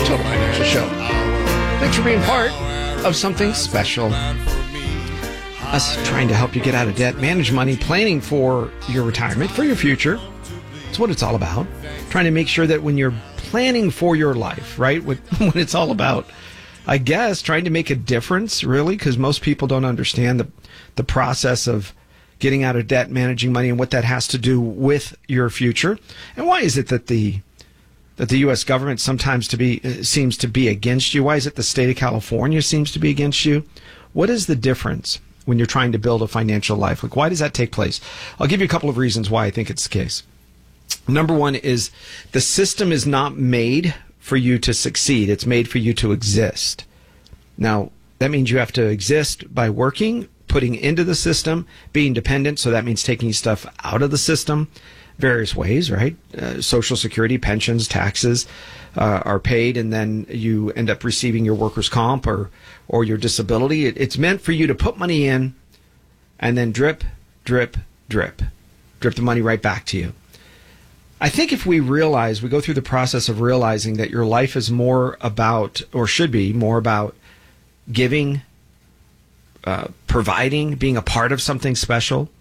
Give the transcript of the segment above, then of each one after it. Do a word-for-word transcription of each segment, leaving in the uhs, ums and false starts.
Total Financial Show. Thanks for being part of something special. Us trying to help you get out of debt, manage money, planning for your retirement, for your future. That's what it's all about. Trying to make sure that when you're planning for your life, right, when, when it's all about, I guess, trying to make a difference, really, because most people don't understand the, the process of getting out of debt, managing money, and what that has to do with your future. And why is it that the that the U S government sometimes to be uh, seems to be against you? Why is it the state of California seems to be against you? What is the difference when you're trying to build a financial life? Like, why does that take place? I'll give you a couple of reasons why I think it's the case. Number one is the system is not made for you to succeed. It's made for you to exist. Now, that means you have to exist by working, putting into the system, being dependent. So that means taking stuff out of the system various ways, right? Uh, Social Security, pensions, taxes uh, are paid, and then you end up receiving your workers' comp or, or your disability. It, it's meant for you to put money in and then drip, drip, drip, drip the money right back to you. I think if we realize, we go through the process of realizing that your life is more about, or should be more about, giving, uh, providing, being a part of something special,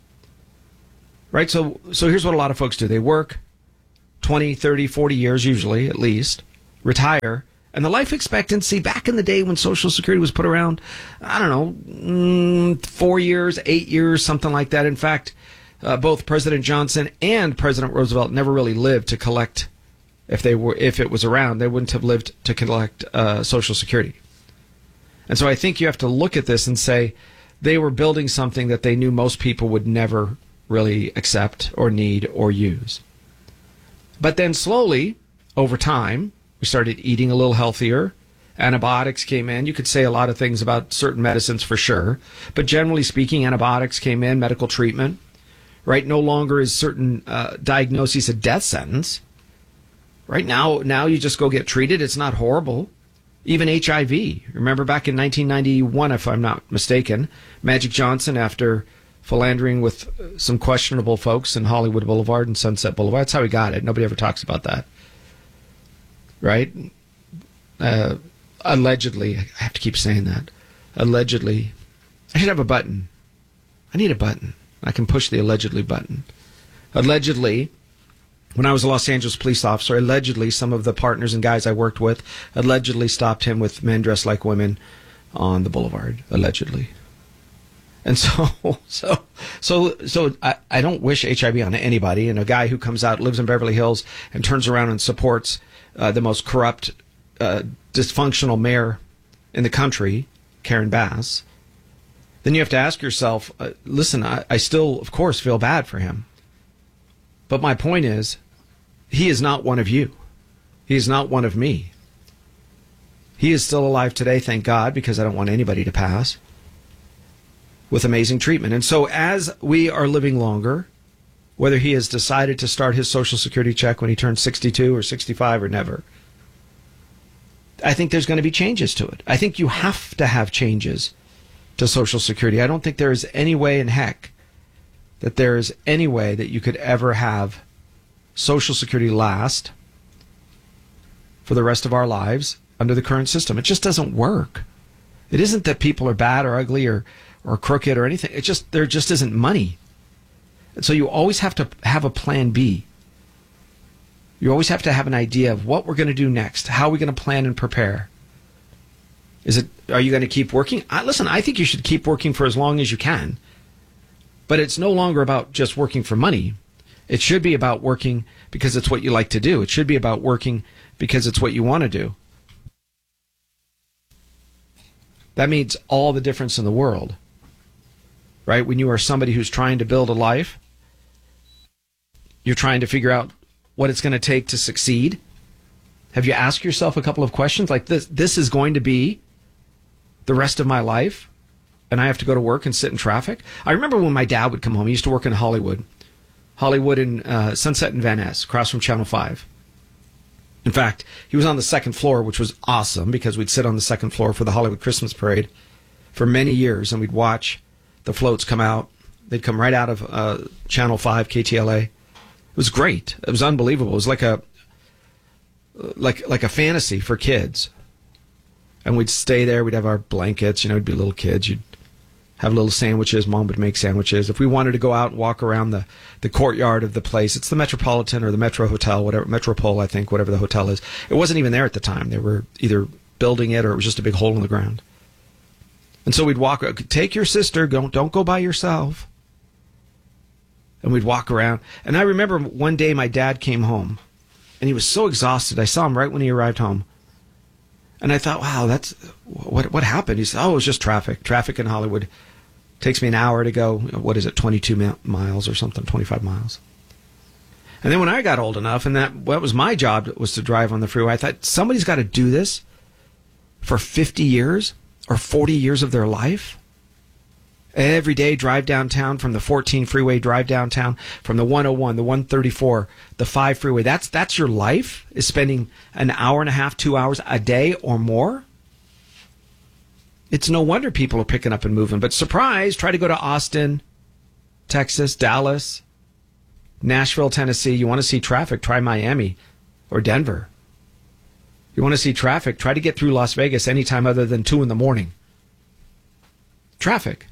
right? So, so here's what a lot of folks do. They work twenty, thirty, forty years, usually, at least, retire, and the life expectancy back in the day when Social Security was put around, I don't know, mm, four years, eight years, something like that. In fact, uh, both President Johnson and President Roosevelt never really lived to collect, if they were, if it was around, they wouldn't have lived to collect uh, Social Security. And so I think you have to look at this and say they were building something that they knew most people would never really accept or need or use. But then slowly, over time, we started eating a little healthier. Antibiotics came in. You could say a lot of things about certain medicines for sure. But generally speaking, antibiotics came in, medical treatment, right? No longer is certain uh, diagnoses a death sentence. Right now, now you just go get treated. It's not horrible. Even H I V. Remember back in nineteen ninety-one, if I'm not mistaken, Magic Johnson, after philandering with some questionable folks in Hollywood Boulevard and Sunset Boulevard, that's how he got it. Nobody ever talks about that. Right? Uh, allegedly, I have to keep saying that. Allegedly. I should have a button. I need a button. I can push the allegedly button. Allegedly, when I was a Los Angeles police officer, allegedly some of the partners and guys I worked with allegedly stopped him with men dressed like women on the boulevard. Allegedly. And so, so, so, so I, I don't wish H I V on anybody. And a guy who comes out, lives in Beverly Hills, and turns around and supports uh, the most corrupt, uh, dysfunctional mayor in the country, Karen Bass, then you have to ask yourself, uh, listen, I, I still, of course, feel bad for him. But my point is, he is not one of you. He is not one of me. He is still alive today, thank God, because I don't want anybody to pass, with amazing treatment. And so as we are living longer, whether he has decided to start his Social Security check when he turns sixty-two or sixty-five or never, I think there's going to be changes to it. I think you have to have changes to Social Security. I don't think there is any way in heck that there is any way that you could ever have Social Security last for the rest of our lives under the current system. It just doesn't work. It isn't that people are bad or ugly or or crooked or anything. It just, there just isn't money. And so you always have to have a plan B. You always have to have an idea of what we're going to do next. How are we going to plan and prepare? Is it, are you going to keep working? I, listen, I think you should keep working for as long as you can. But it's no longer about just working for money. It should be about working because it's what you like to do. It should be about working because it's what you want to do. That means all the difference in the world. Right? When you are somebody who's trying to build a life, you're trying to figure out what it's going to take to succeed. Have you asked yourself a couple of questions like this? This is going to be the rest of my life, and I have to go to work and sit in traffic. I remember when my dad would come home. He used to work in Hollywood, Hollywood in uh, Sunset and Van Ness, across from Channel five. In fact, he was on the second floor, which was awesome because we'd sit on the second floor for the Hollywood Christmas Parade for many years, and we'd watch the floats come out. They'd come right out of uh, Channel five, K T L A. It was great. It was unbelievable. It was like a like like a fantasy for kids. And we'd stay there. We'd have our blankets. You know, we'd be little kids. You'd have little sandwiches. Mom would make sandwiches. If we wanted to go out and walk around the, the courtyard of the place, it's the Metropolitan or the Metro Hotel, whatever, Metropole, I think, whatever the hotel is. It wasn't even there at the time. They were either building it or it was just a big hole in the ground. And so we'd walk, take your sister, don't, don't go by yourself. And we'd walk around. And I remember one day my dad came home, and he was so exhausted. I saw him right when he arrived home. And I thought, wow, that's, what what happened? He said, oh, it was just traffic. Traffic in Hollywood takes me an hour to go, what is it, twenty-two miles or something, twenty-five miles. And then when I got old enough, and that, that was my job, was to drive on the freeway, I thought, somebody's got to do this for fifty years or forty years of their life. Every day, drive downtown from the fourteen freeway, drive downtown from the one oh one, the one thirty-four, the five freeway. That's that's your life, is spending an hour and a half, two hours a day or more? It's no wonder people are picking up and moving. But surprise, try to go to Austin, Texas, Dallas, Nashville, Tennessee. You want to see traffic, try Miami or Denver. You want to see traffic, try to get through Las Vegas anytime other than two in the morning. Traffic.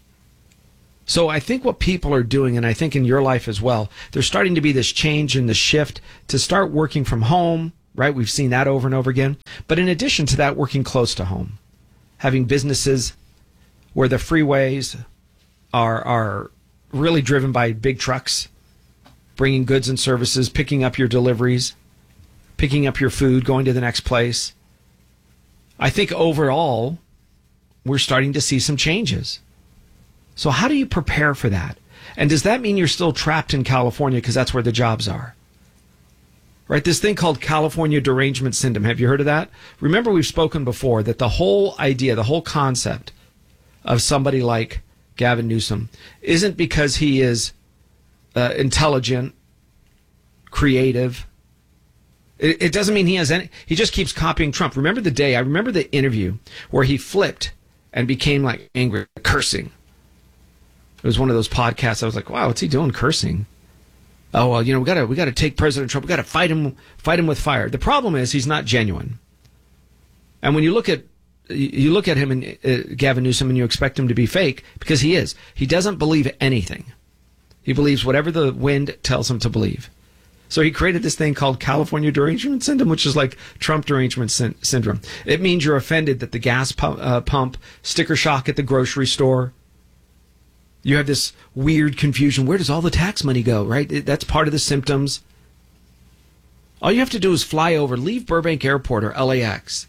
So I think what people are doing, and I think in your life as well, there's starting to be this change and the shift to start working from home, right? We've seen that over and over again. But in addition to that, working close to home, having businesses where the freeways are are really driven by big trucks, bringing goods and services, picking up your deliveries, picking up your food, going to the next place. I think overall, we're starting to see some changes. So how do you prepare for that? And does that mean you're still trapped in California because that's where the jobs are? Right? This thing called California derangement syndrome. Have you heard of that? Remember, we've spoken before that the whole idea, the whole concept of somebody like Gavin Newsom isn't because he is uh, intelligent, creative. It, it doesn't mean he has any. He just keeps copying Trump. Remember the day, I remember the interview where he flipped and became like angry, cursing. It was one of those podcasts. I was like, wow, what's he doing cursing? Oh, well, you know, we gotta we gotta take President Trump. We gotta fight him fight him with fire. The problem is he's not genuine. And when you look at you look at him and uh, Gavin Newsom and you expect him to be fake, because he is. He doesn't believe anything. He believes whatever the wind tells him to believe. So he created this thing called California derangement syndrome, which is like Trump derangement sy- syndrome. It means you're offended that the gas pump, uh, pump, sticker shock at the grocery store. You have this weird confusion. Where does all the tax money go, right? That's part of the symptoms. All you have to do is fly over, leave Burbank Airport or L A X.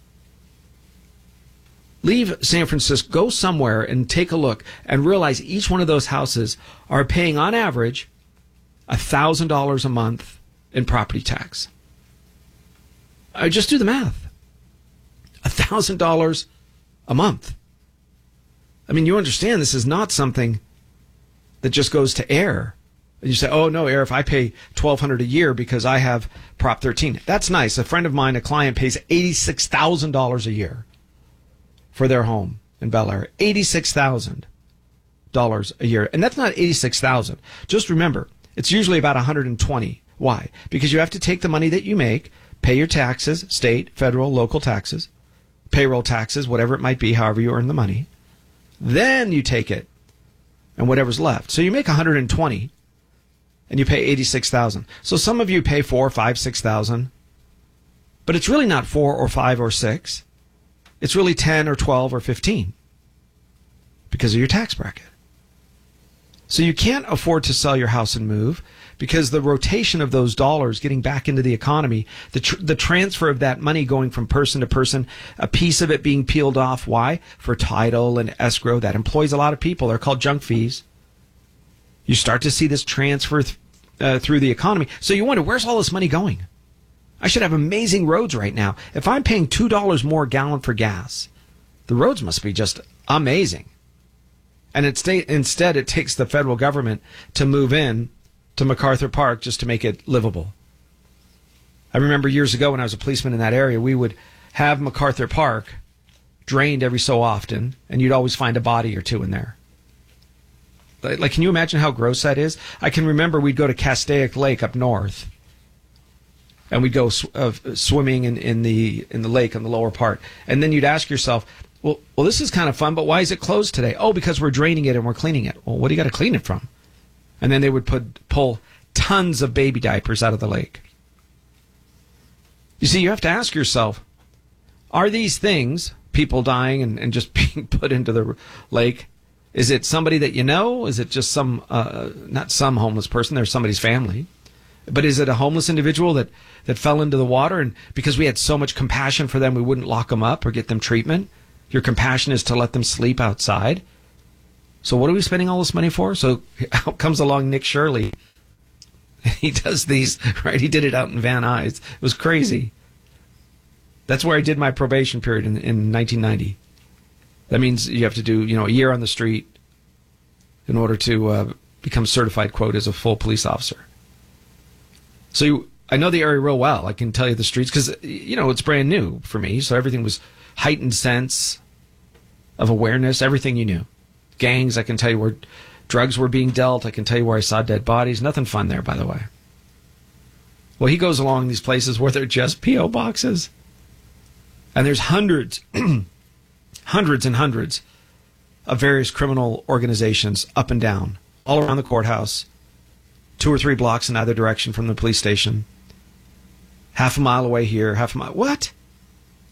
Leave San Francisco, go somewhere and take a look and realize each one of those houses are paying on average one thousand dollars a month in property tax. I just do the math. one thousand dollars a month. I mean, you understand this is not something that just goes to air. And you say, oh, no, Air, if I pay twelve hundred dollars a year because I have Prop thirteen. That's nice. A friend of mine, a client, pays eighty-six thousand dollars a year for their home in Bel Air. eighty-six thousand dollars a year. And that's not eighty-six thousand dollars. Just remember, it's usually about one hundred twenty thousand dollars. Why? Because you have to take the money that you make, pay your taxes, state, federal, local taxes, payroll taxes, whatever it might be, however you earn the money. Then you take it and whatever's left. So you make one hundred twenty and you pay eighty-six thousand. So some of you pay four, five, six thousand, but it's really not four or five or six. It's really ten or twelve or fifteen because of your tax bracket. So you can't afford to sell your house and move because the rotation of those dollars getting back into the economy, the tr- the transfer of that money going from person to person, a piece of it being peeled off. Why? For title and escrow. That employs a lot of people. They're called junk fees. You start to see this transfer th- uh, through the economy. So you wonder, where's all this money going? I should have amazing roads right now. If I'm paying two dollars more a gallon for gas, the roads must be just amazing. And it stay, instead, it takes the federal government to move in to MacArthur Park just to make it livable. I remember years ago when I was a policeman in that area, we would have MacArthur Park drained every so often, and you'd always find a body or two in there. Like, can you imagine how gross that is? I can remember we'd go to Castaic Lake up north, and we'd go sw- uh, swimming in, in the in the lake on the lower part. And then you'd ask yourself, well, well, this is kind of fun, but why is it closed today? Oh, because we're draining it and we're cleaning it. Well, what do you got to clean it from? And then they would put pull tons of baby diapers out of the lake. You see, you have to ask yourself, are these things, people dying and, and just being put into the lake, is it somebody that you know? Is it just some, uh, not some homeless person, there's somebody's family. But is it a homeless individual that, that fell into the water, and because we had so much compassion for them, we wouldn't lock them up or get them treatment? Your compassion is to let them sleep outside. So what are we spending all this money for? So out comes along Nick Shirley. He does these, right? He did it out in Van Nuys. It was crazy. That's where I did my probation period in, in nineteen ninety. That means you have to do, you know, a year on the street in order to uh, become certified, quote, as a full police officer. So you, I know the area real well. I can tell you the streets because, you know, it's brand new for me. So everything was heightened sense of awareness, everything you knew. Gangs, I can tell you where drugs were being dealt. I can tell you where I saw dead bodies. Nothing fun there, by the way. Well, he goes along these places where they're just P O boxes. And there's hundreds, hundreds and hundreds of various criminal organizations up and down, all around the courthouse, two or three blocks in either direction from the police station, half a mile away here, half a mile. What?